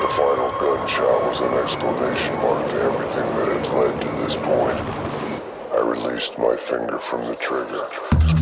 The final gunshot was an exclamation mark to everything that had led to this point. I released my finger from the trigger.